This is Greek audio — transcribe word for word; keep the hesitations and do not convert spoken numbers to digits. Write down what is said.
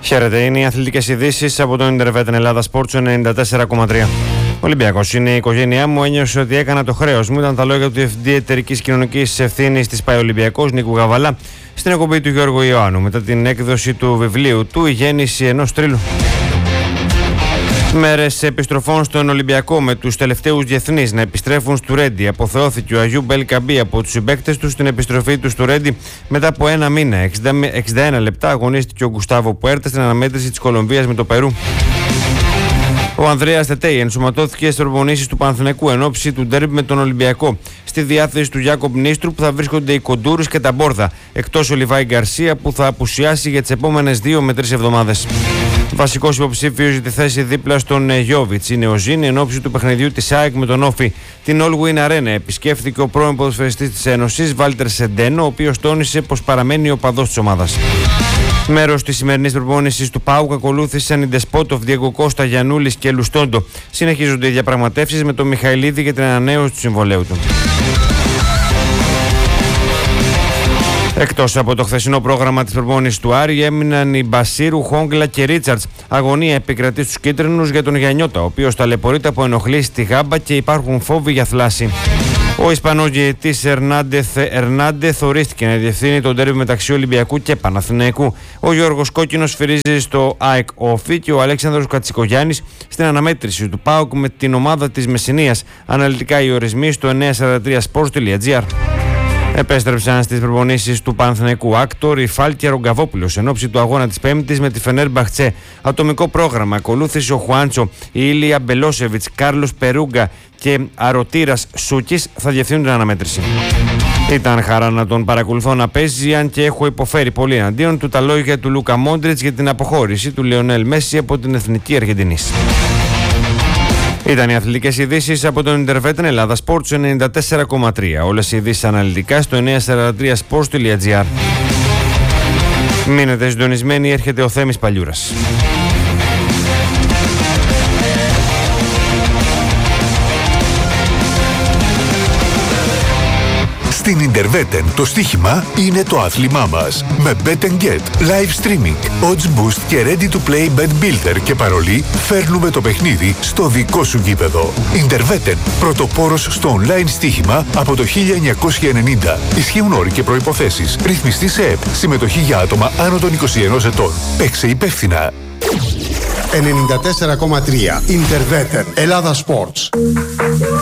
Χαίρετε, είναι οι αθλητικές ειδήσεις από το Ιντερβέτεν Ελλάδα Sports ενενήντα τέσσερα κόμμα τρία. Ολυμπιακός είναι η οικογένειά μου, ένιωσε ότι έκανα το χρέος μου. Ήταν τα λόγια του Διευθυντή Εταιρικής Κοινωνικής Ευθύνης της ΠΑΕ Ολυμπιακός, Νίκου Γαβαλά, στην εκπομπή του Γιώργου Ιωάννου μετά την έκδοση του βιβλίου του «Η γέννηση ενός τρίλου». Μέρες επιστροφών στον Ολυμπιακό, με τους τελευταίους διεθνείς να επιστρέφουν στο Ρέντι. Αποθεώθηκε ο Αγιούμπ Ελ Καμπή από τους συμπαίκτες του στην επιστροφή του στο Ρέντι μετά από ένα μήνα. εξήντα ένα λεπτά αγωνίστηκε ο Γκουστάβο Πουέρτα στην αναμέτρηση της Κολομβίας με το Περού. Ο Ανδρέας Τετέι ενσωματώθηκε στις προπονήσεις του Παναθηναϊκού εν ώψη του ντέρμπι με τον Ολυμπιακό. Στη διάθεση του Γιάκομπ Νίστρου που θα βρίσκονται οι Κοντούρης και τα Μπόρδα, εκτός ο Λιβάη Γκαρσία που θα απουσιάσει για τις επόμενες δύο με τρεις εβδομάδες. Βασικός υποψήφιος για τη θέση δίπλα στον Γιώβιτς είναι ο Ζήνη εν ώψη του παιχνιδιού της ΑΕΚ με τον Όφη. Την All Win Arena επισκέφθηκε ο πρώην ποδοσφαιριστής της Ένωσης, Βάλτερ Σεντένο, ο οποίος τόνισε πως παραμένει ο παδός της ομάδας. Μέρος της σημερινής προπόνησης του ΠΑΟΚ ακολούθησαν οι Ντεσπότοφ, Διέγκο Κώστα, Γιαννούλης και Λουστόντο. Συνεχίζονται οι διαπραγματεύσεις με τον Μιχαηλίδη για την ανανέωση του συμβολέου του. Εκτός από το χθεσινό πρόγραμμα της προπόνησης του Άρη, έμειναν οι Μπασίρου, Χόγκλα και Ρίτσαρτς. Αγωνία επικρατεί στους κίτρινους για τον Γιαννιώτα, ο οποίος ταλαιπωρείται από ενοχλήσεις στη γάμπα και υπάρχουν φόβοι για θλάση. Ο Ισπανός διαιτητής Ερνάντεθ ορίστηκε να διευθύνει τον ντέρμπι μεταξύ Ολυμπιακού και Παναθηναϊκού. Ο Γιώργος Κόκκινος σφυρίζει στο ΑΕΚ Όφη και ο Αλέξανδρος Κατσικογιάννης στην αναμέτρηση του ΠΑΟΚ με την ομάδα της Μεσσηνίας. Αναλυτικά οι ορισμοί στο εννιακόσια σαράντα τρία σπορτς τελεία τζι άρ. Επέστρεψαν στις προπονήσεις του Παναθηναϊκού Άκτορ, Ριφάλ και Ρογκαβόπουλος εν ώψη του αγώνα της Πέμπτης με τη Φενέρμπαχτσε. Ατομικό πρόγραμμα ακολούθησε ο Χουάντσο, η Ήλια Μπελόσεβιτς, Κάρλος Περούγκα και Αρωτήρας Σούκης θα διευθύνουν την αναμέτρηση. Ήταν χαρά να τον παρακολουθώ να παίζει, αν και έχω υποφέρει πολύ εναντίον του τα λόγια του Λούκα Μόντριτς για την αποχώρηση του Λεωνέλ Μέση από την Εθνική Αργεντινής. Ήταν οι αθλητικές ειδήσεις από τον Ιντερβέτεν Ελλάδα Sports ενενήντα τέσσερα κόμμα τρία. Όλες οι ειδήσεις αναλυτικά στο εννιακόσια σαράντα τρία σπορτς τελεία τζι άρ. Μείνετε συντονισμένοι, έρχεται ο Θέμης Παλιούρας. Στην Ιντερβέτεν το στοίχημα είναι το άθλημά μας. Με Bet and Get, live streaming, odds boost και ready to play bet builder και παρολί, φέρνουμε το παιχνίδι στο δικό σου γήπεδο. Ιντερβέτεν, πρωτοπόρος στο online στοίχημα από το χίλια εννιακόσια ενενήντα. Ισχύουν όροι και προϋποθέσεις. Ρυθμιστή σε ΕΠ. Συμμετοχή για άτομα άνω των είκοσι ενός ετών. Παίξε υπεύθυνα. ενενήντα τέσσερα κόμμα τρία Ιντερβέτεν Ελλάδα Sports.